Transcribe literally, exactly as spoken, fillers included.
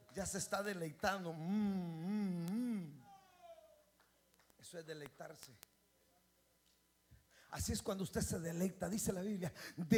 Ya se está deleitando. Mm, mm, mm. Eso es deleitarse. Así es cuando usted se deleita, dice la Biblia. De